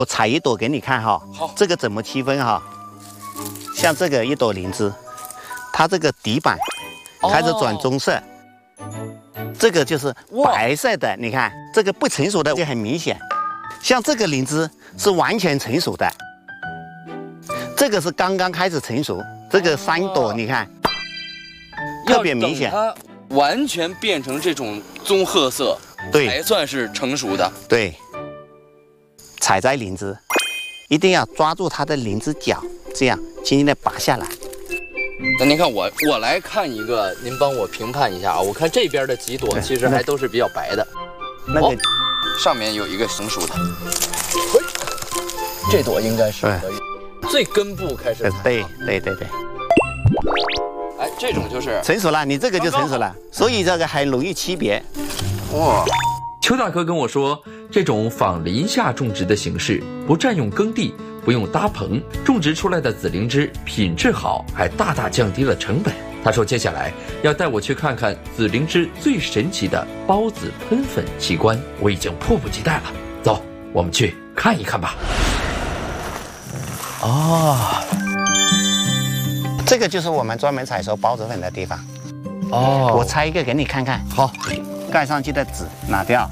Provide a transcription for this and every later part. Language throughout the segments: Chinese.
我采一朵给你看哈。好，这个怎么区分哈？像这个一朵灵芝，它这个底板开始转棕色，这个就是白色的。你看这个不成熟的就很明显，像这个灵芝是完全成熟的，这个是刚刚开始成熟。这个3朵你看特别明显。 完全变成这种棕褐色，对，才算是成熟的。 对，采摘灵芝，一定要抓住它的灵芝角，这样轻轻的拔下来。 那您看我来看一个，您帮我评判一下啊。我看这边的几朵其实还都是比较白的， 那个、 上面有一个成熟的，这朵应该是可以，最根部开始采。 对。 哎，这种就是成熟了，你这个就成熟了，所以这个很容易区别。 哇， 邱大哥跟我说，这种仿林下种植的形式，不占用耕地，不用搭棚，种植出来的紫灵芝品质好，还大大降低了成本。他说接下来要带我去看看紫灵芝最神奇的孢子喷粉奇观，我已经迫不及待了。走，我们去看一看吧。 哦。 这个就是我们专门采收孢子粉的地方。哦，我拆一个给你看看。好，盖上去的纸拿掉。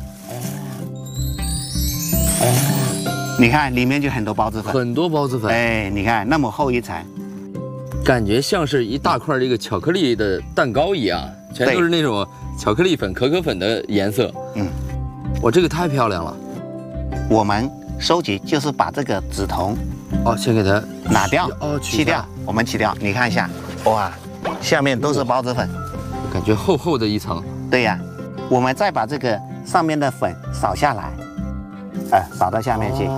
你看里面就很多孢子粉， 很多孢子粉。 哎，你看那么厚一层， 感觉像是一大块这个巧克力的蛋糕一样，全都是那种巧克力粉、可可粉的颜色。哇，这个太漂亮了。 我们收集就是把这个紫铜。 哦，先给它拿掉，去掉，我们去掉。你看一下，哇，下面都是孢子粉， 感觉厚厚的一层。 对呀，我们再把这个上面的粉扫下来，扫到下面去，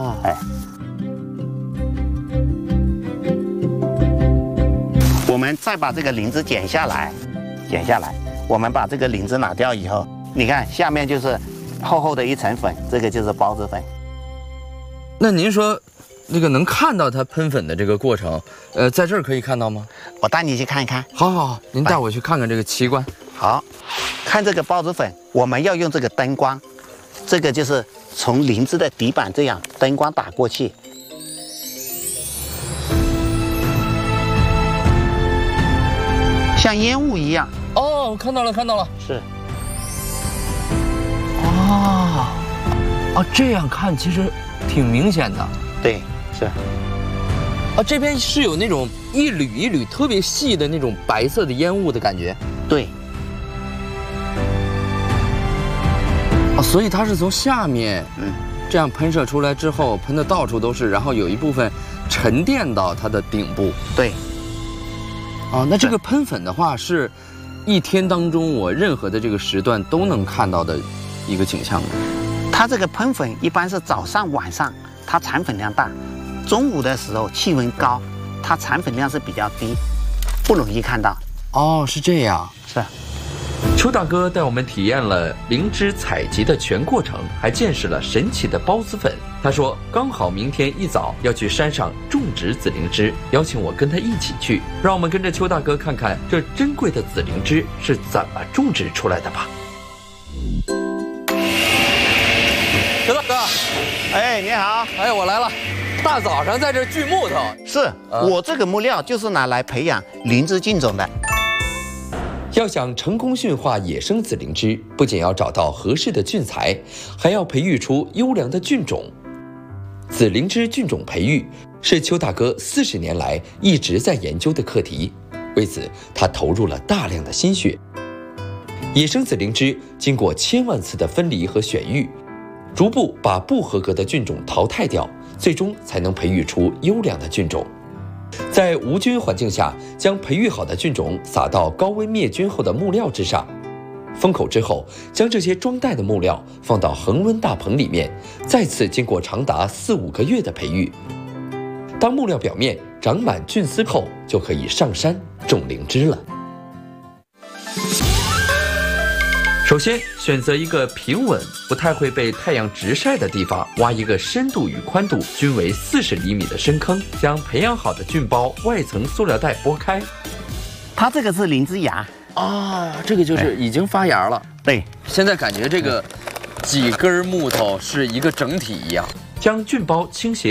我们再把这个灵芝剪下来，我们把这个灵芝拿掉以后，你看下面就是厚厚的一层粉，这个就是孢子粉。 那您说？ 那个能看到它喷粉的这个过程，在这儿可以看到吗？ 我带你去看一看。 好，您带我去看看这个奇观。 好，看这个孢子粉，我们要用这个灯光，这个就是从灵芝的底板这样灯光打过去，像烟雾一样。 哦，看到了。 是。 这样看其实挺明显的。 对。 是， 这边是有那种一缕一缕特别细的那种白色的烟雾的感觉。 对。 所以它是从下面，这样喷射出来之后，喷的到处都是，然后有一部分沉淀到它的顶部。 对。 那这个喷粉的话，是一天当中我任何的这个时段都能看到的一个景象吗？ 它这个喷粉一般是早上、晚上，它产粉量大。 中午的时候气温高，它产粉量是比较低，不容易看到。 哦，是这样。 是。 邱大哥带我们体验了灵芝采集的全过程，还见识了神奇的孢子粉。他说刚好明天一早要去山上种植紫灵芝，邀请我跟他一起去。让我们跟着邱大哥看看这珍贵的紫灵芝是怎么种植出来的吧。 邱大哥， 哎，你好。 哎，我来了。 大早上在这锯木头， 是我这个木料就是拿来培养灵芝菌种的。 要想成功驯化野生紫灵芝，不仅要找到合适的菌材，还要培育出优良的菌种。紫灵芝菌种培育是邱大哥40年来一直在研究的课题，为此他投入了大量的心血。野生紫灵芝经过千万次的分离和选育，逐步把不合格的菌种淘汰掉。 最终才能培育出优良的菌种。在无菌环境下，将培育好的菌种撒到高温灭菌后的木料之上，封口之后，将这些装袋的木料放到恒温大棚里面，再次经过长达4、5个月的培育。当木料表面长满菌丝后，就可以上山种灵芝了。 首先，选择一个平稳、不太会被太阳直晒的地方，挖一个深度与宽度均为40厘米的深坑，将培养好的菌包外层塑料袋剥开。 它这个是灵芝芽这个就是已经发芽了。 对， 现在感觉这个几根木头是一个整体一样。 将菌包倾斜